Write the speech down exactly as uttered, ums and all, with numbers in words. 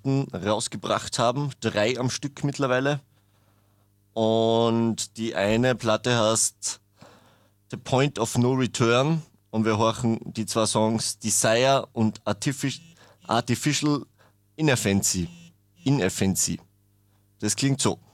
Platten rausgebracht haben. Drei am Stück mittlerweile. Und die eine Platte heißt The Point of No Return. Und wir horchen die zwei Songs Desire und Artific- Artificial Inoffensive. Inoffensive. Das klingt so.